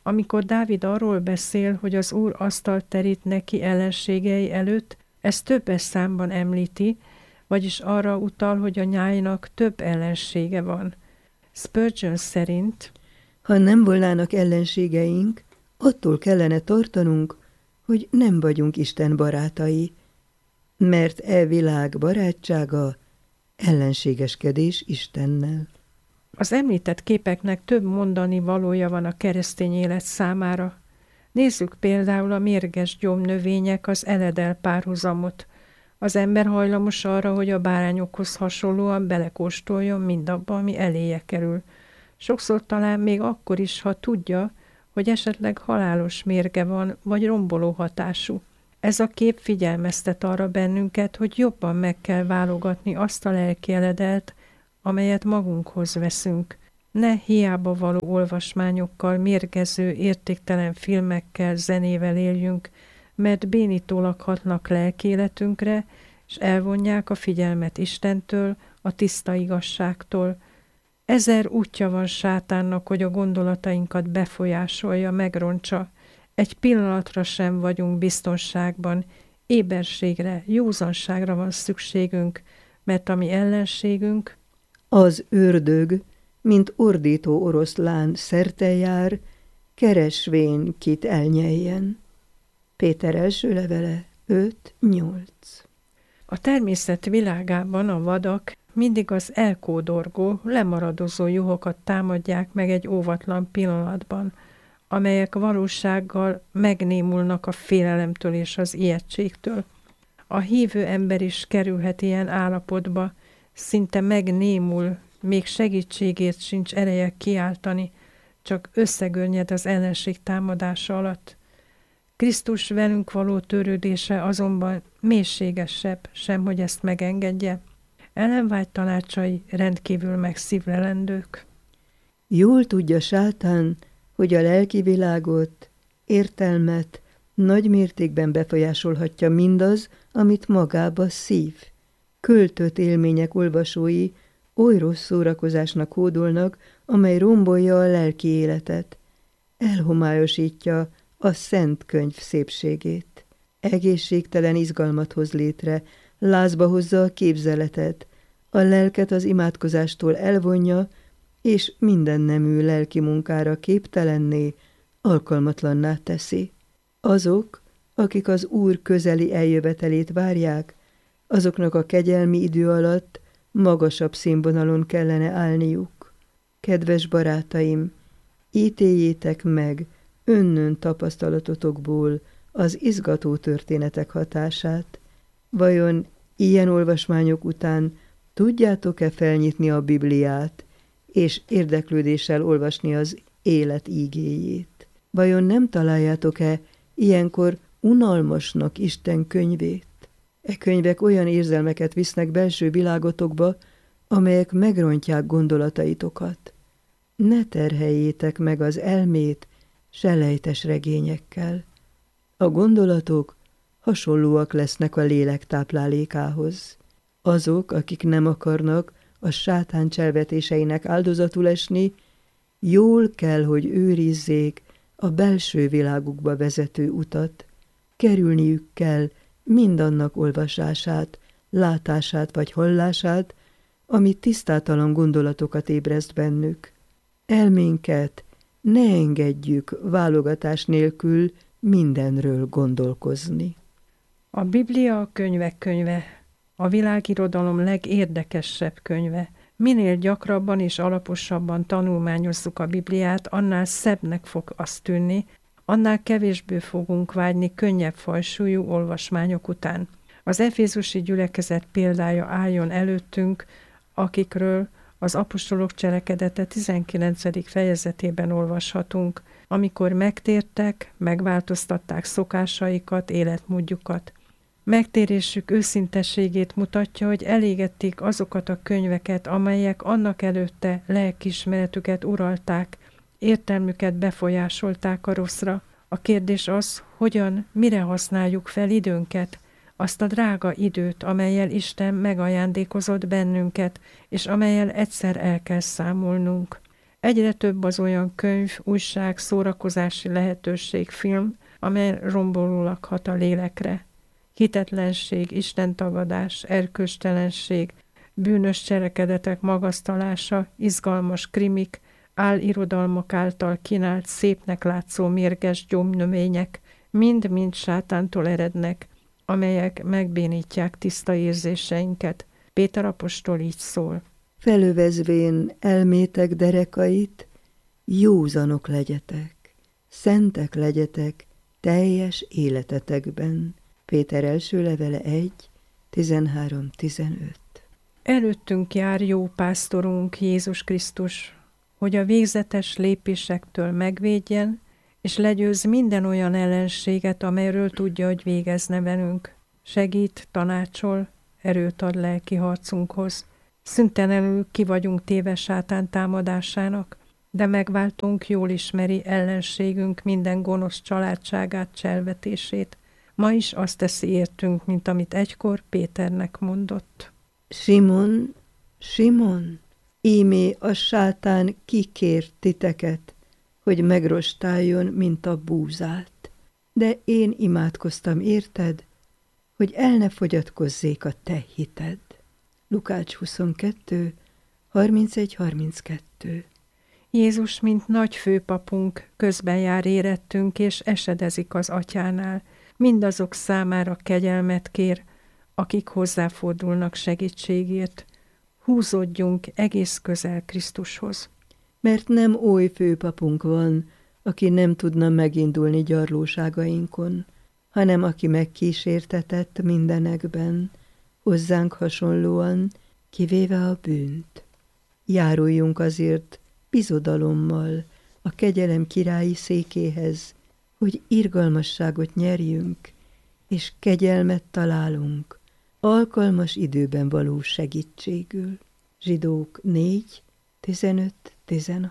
Amikor Dávid arról beszél, hogy az Úr asztalt terít neki ellenségei előtt, ezt többes számban említi, vagyis arra utal, hogy a nyájnak több ellensége van. Spurgeon szerint, ha nem volnának ellenségeink, attól kellene tartanunk, hogy nem vagyunk Isten barátai, mert e világ barátsága ellenségeskedés Istennel. Az említett képeknek több mondani valója van a keresztény élet számára. Nézzük például a mérges gyomnövények az eledel párhuzamot. Az ember hajlamos arra, hogy a bárányokhoz hasonlóan belekóstoljon mindabba, ami eléje kerül. Sokszor talán még akkor is, ha tudja, hogy esetleg halálos mérge van, vagy romboló hatású. Ez a kép figyelmeztet arra bennünket, hogy jobban meg kell válogatni azt a lelki eledelt, amelyet magunkhoz veszünk. Ne hiába való olvasmányokkal, mérgező, értéktelen filmekkel, zenével éljünk, mert bénítólag hatnak lelki életünkre, és elvonják a figyelmet Istentől, a tiszta igazságtól. Ezer útja van sátánnak, hogy a gondolatainkat befolyásolja, megrontsa. Egy pillanatra sem vagyunk biztonságban, éberségre, józanságra van szükségünk, mert a mi ellenségünk, az ördög, mint ordító oroszlán szerte jár, keresvén kit elnyeljen. Péter első levele 5:8. A természet világában a vadak mindig az elkódorgó, lemaradozó juhokat támadják meg egy óvatlan pillanatban, amelyek valósággal megnémulnak a félelemtől és az ijegységtől. A hívő ember is kerülhet ilyen állapotba, szinte megnémul, még segítségért sincs ereje kiáltani, csak összegörnyed az ellenség támadása alatt. Krisztus velünk való törődése azonban mélységesebb, sem hogy ezt megengedje. Ellen White tanácsai rendkívül megszívlelendők. Jól tudja sátán, hogy a lelki világot, értelmet nagy mértékben befolyásolhatja mindaz, amit magába szív. Költött élmények olvasói oly rossz szórakozásnak hódolnak, amely rombolja a lelki életet, elhomályosítja a szent könyv szépségét. Egészségtelen izgalmat hoz létre, lázba hozza a képzeletet, a lelket az imádkozástól elvonja, és minden nemű lelki munkára képtelenné, alkalmatlanná teszi. Azok, akik az Úr közeli eljövetelét várják, azoknak a kegyelmi idő alatt magasabb színvonalon kellene állniuk. Kedves barátaim, ítéljétek meg önnön tapasztalatotokból az izgató történetek hatását. Vajon ilyen olvasmányok után tudjátok-e felnyitni a Bibliát, és érdeklődéssel olvasni az élet ígéjét? Vajon nem találjátok-e ilyenkor unalmasnak Isten könyvét? E könyvek olyan érzelmeket visznek belső világotokba, amelyek megrontják gondolataitokat. Ne terheljétek meg az elmét selejtes regényekkel. A gondolatok hasonlóak lesznek a lélek táplálékához. Azok, akik nem akarnak a sátán cselvetéseinek áldozatul esni, jól kell, hogy őrizzék a belső világukba vezető utat. Kerülniük kell mindannak olvasását, látását vagy hallását, ami tisztátalan gondolatokat ébreszt bennük. Elménket ne engedjük válogatás nélkül mindenről gondolkozni. A Biblia a könyvek könyve, a világirodalom legérdekesebb könyve. Minél gyakrabban és alaposabban tanulmányozzuk a Bibliát, annál szebbnek fog azt tűnni, annál kevésbé fogunk vágyni könnyebb fajsúlyú olvasmányok után. Az efézusi gyülekezet példája álljon előttünk, akikről az apostolok cselekedete 19. fejezetében olvashatunk, amikor megtértek, megváltoztatták szokásaikat, életmódjukat. Megtérésük őszintességét mutatja, hogy elégették azokat a könyveket, amelyek annak előtte lelkiismeretüket uralták, értelmüket befolyásolták a rosszra. A kérdés az, hogyan, mire használjuk fel időnket, azt a drága időt, amellyel Isten megajándékozott bennünket, és amellyel egyszer el kell számolnunk. Egyre több az olyan könyv, újság, szórakozási lehetőség, film, amely rombolólag hat a lélekre. Hitetlenség, istentagadás, erkölcstelenség, bűnös cselekedetek magasztalása, izgalmas krimik, álirodalmak által kínált szépnek látszó mérges gyomnövények, mind-mind sátántól erednek, amelyek megbénítják tiszta érzéseinket. Péter apostol így szól. Felövezvén elmétek derekait, józanok legyetek, szentek legyetek teljes életetekben. Péter első levele 1, 13-15. Előttünk jár jó pásztorunk, Jézus Krisztus, hogy a végzetes lépésektől megvédjen, és legyőz minden olyan ellenséget, amelyről tudja, hogy végezne velünk. Segít, tanácsol, erőt ad lelki harcunkhoz. Szüntelenül ki vagyunk téve sátán támadásának, de megváltunk, jól ismeri ellenségünk minden gonosz családságát, cselvetését. Ma is azt teszi értünk, mint amit egykor Péternek mondott. Simon, Simon, ímé a sátán kikért titeket, hogy megrostáljon, mint a búzát. De én imádkoztam érted, hogy el ne fogyatkozzék a te hited. Lukács 22, 31-32. Jézus, mint nagy főpapunk, közben jár érettünk, és esedezik az atyánál. Mindazok számára kegyelmet kér, akik hozzáfordulnak segítségért. Húzódjunk egész közel Krisztushoz. Mert nem oly főpapunk van, aki nem tudna megindulni gyarlóságainkon, hanem aki megkísértetett mindenekben, hozzánk hasonlóan, kivéve a bűnt. Járuljunk azért bizodalommal a kegyelem királyi székéhez, hogy irgalmasságot nyerjünk, és kegyelmet találunk, alkalmas időben való segítségül. Zsidók 4, 15-16.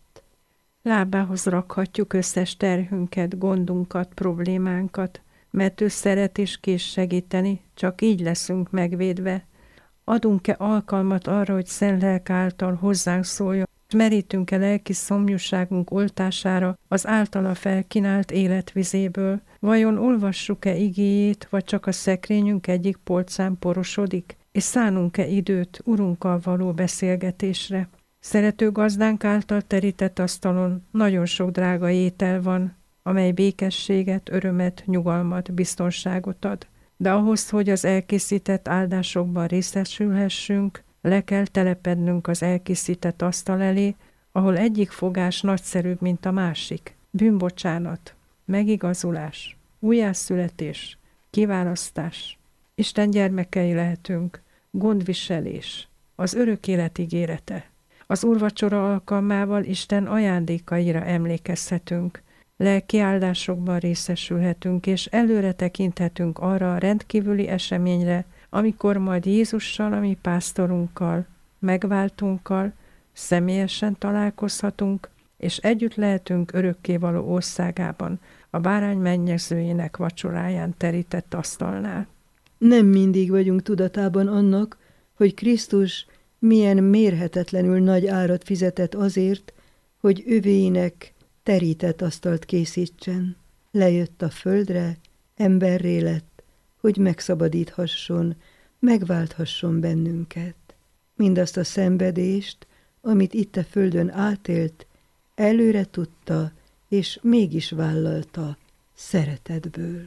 Lábához rakhatjuk összes terhünket, gondunkat, problémánkat, mert ő szeret és kész segíteni, csak így leszünk megvédve. Adunk-e alkalmat arra, hogy szent lelk által hozzánk szóljon, és merítünk-e lelki szomjúságunk oltására az általa felkínált életvizéből? Vajon olvassuk-e igéjét, vagy csak a szekrényünk egyik polcán porosodik? És szánunk-e időt Urunkkal való beszélgetésre? Szerető gazdánk által terített asztalon nagyon sok drága étel van, amely békességet, örömet, nyugalmat, biztonságot ad. De ahhoz, hogy az elkészített áldásokban részesülhessünk, le kell telepednünk az elkészített asztal elé, ahol egyik fogás nagyszerűbb, mint a másik. Bűnbocsánat, megigazulás, újjászületés, kiválasztás. Isten gyermekei lehetünk, gondviselés, az örök élet ígérete. Az úrvacsora alkalmával Isten ajándékaira emlékezhetünk, lelki áldásokban részesülhetünk, és előre tekinthetünk arra a rendkívüli eseményre, amikor majd Jézussal, a mi pásztorunkkal, megváltunkkal személyesen találkozhatunk, és együtt lehetünk örökkévaló országában, a bárány mennyegzőjének vacsoráján terített asztalnál. Nem mindig vagyunk tudatában annak, hogy Krisztus milyen mérhetetlenül nagy árat fizetett azért, hogy övéinek terített asztalt készítsen. Lejött a földre, emberré lett, hogy megszabadíthasson, megválthasson bennünket. Mindazt a szenvedést, amit itt a földön átélt, előre tudta, és mégis vállalta szeretetből.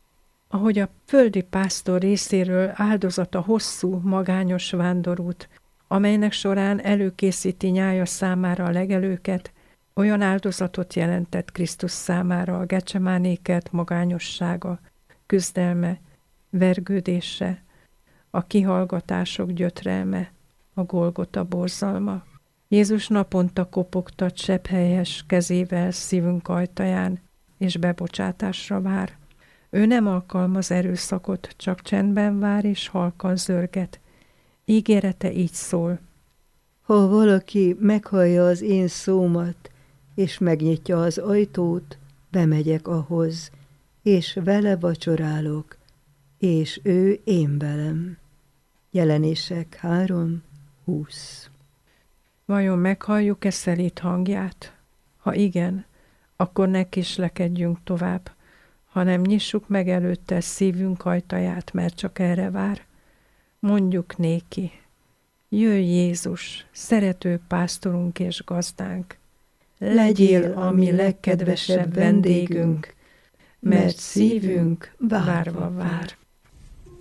Ahogy a földi pásztor részéről áldozata hosszú, magányos vándorút, amelynek során előkészíti nyája számára a legelőket, olyan áldozatot jelentett Krisztus számára a Getsemánékert magányossága, küzdelme, vergődése, a kihallgatások gyötrelme, a Golgota borzalma. Jézus naponta kopogtat sebhelyes kezével szívünk ajtaján, és bebocsátásra vár. Ő nem alkalmaz erőszakot, csak csendben vár és halkan zörget. Ígérete így szól. Ha valaki meghallja az én szómat, és megnyitja az ajtót, bemegyek ahhoz, és vele vacsorálok, és ő én velem. Jelenések 3:20. Vajon meghalljuk-e szelíd hangját? Ha igen, akkor ne kislekedjünk tovább, hanem nyissuk meg előtte szívünk ajtaját, mert csak erre vár. Mondjuk néki, jöjj Jézus, szerető pásztorunk és gazdánk, legyél a mi legkedvesebb vendégünk, mert szívünk várva vár.